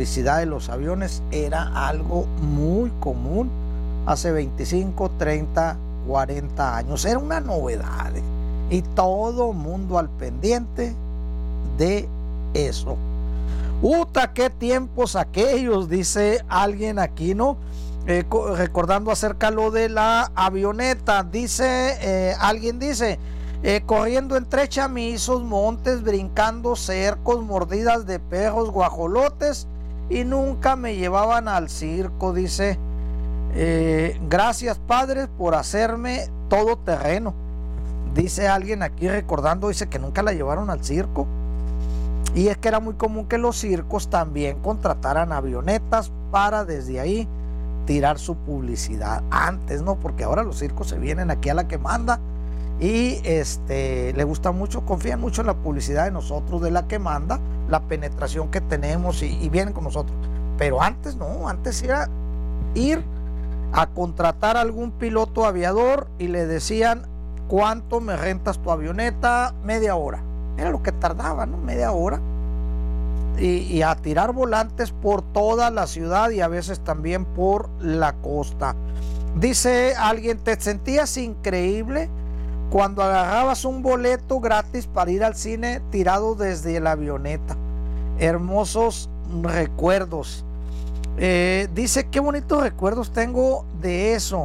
publicidad de los aviones era algo muy común hace 25, 30, 40 años. Era una novedad y todo mundo al pendiente de eso. ¡Uta, qué tiempos aquellos! Dice alguien aquí, ¿no? Recordando acerca lo de la avioneta. Dice, alguien dice, corriendo entre chamizos, montes, brincando cercos, mordidas de perros, guajolotes, y nunca me llevaban al circo. Dice, gracias padres por hacerme todo terreno. Dice alguien aquí recordando, dice que nunca la llevaron al circo. Y es que era muy común que los circos también contrataran avionetas para desde ahí tirar su publicidad. Antes, ¿no? Porque ahora los circos se vienen aquí a la que manda y le gusta mucho, confían mucho en la publicidad de nosotros, de la que manda, la penetración que tenemos y vienen con nosotros. Pero antes no, antes era ir a contratar a algún piloto aviador y le decían, ¿cuánto me rentas tu avioneta? Media hora. Era lo que tardaba, ¿no? Media hora. Y a tirar volantes por toda la ciudad y a veces también por la costa. Dice alguien, ¿te sentías increíble cuando agarrabas un boleto gratis para ir al cine tirado desde la avioneta? Hermosos recuerdos. Dice, qué bonitos recuerdos tengo de eso.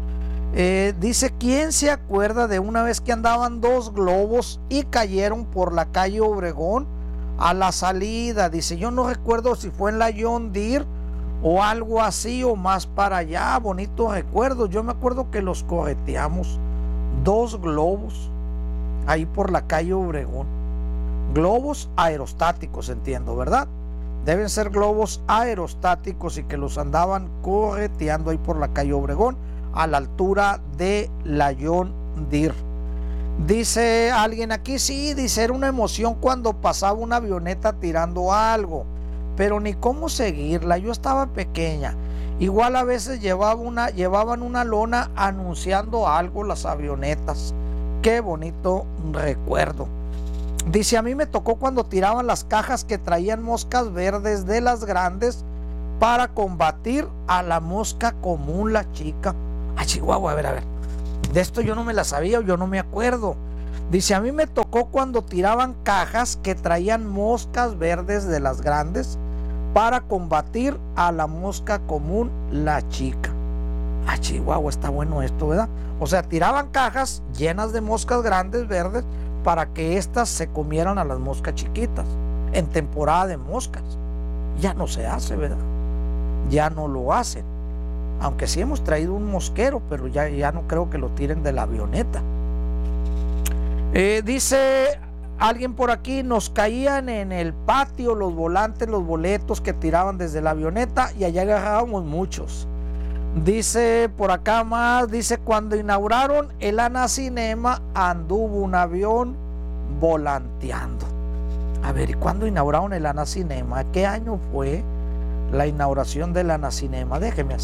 Dice, ¿quién se acuerda de una vez que andaban dos globos y cayeron por la calle Obregón a la salida? Dice, yo no recuerdo si fue en la John Deere o algo así o más para allá. Bonitos recuerdos. Yo me acuerdo que los correteamos, dos globos ahí por la calle Obregón. Globos aerostáticos, entiendo, ¿verdad? Deben ser globos aerostáticos y que los andaban correteando ahí por la calle Obregón a la altura de la John Deere. Dice alguien aquí, sí, dice, era una emoción cuando pasaba una avioneta tirando algo, pero ni cómo seguirla. Yo estaba pequeña. Igual a veces llevaban una lona anunciando algo las avionetas. Qué bonito recuerdo. Dice, a mí me tocó cuando tiraban las cajas que traían moscas verdes de las grandes para combatir a la mosca común, la chica. A Chihuahua, a ver. De esto yo no me la sabía o yo no me acuerdo. Dice, a mí me tocó cuando tiraban cajas que traían moscas verdes de las grandes para combatir a la mosca común, la chica. A Chihuahua, está bueno esto, ¿verdad? O sea, tiraban cajas llenas de moscas grandes verdes para que éstas se comieran a las moscas chiquitas en temporada de moscas. Ya no se hace, ¿verdad? Ya no lo hacen. Aunque sí hemos traído un mosquero, pero ya no creo que lo tiren de la avioneta. Dice alguien por aquí, nos caían en el patio los volantes, los boletos que tiraban desde la avioneta y allá agarrábamos muchos. Dice por acá más, dice, cuando inauguraron el ANA Cinema anduvo un avión volanteando. A ver, ¿y cuándo inauguraron el ANA Cinema? ¿Qué año fue la inauguración del ANA Cinema? Déjeme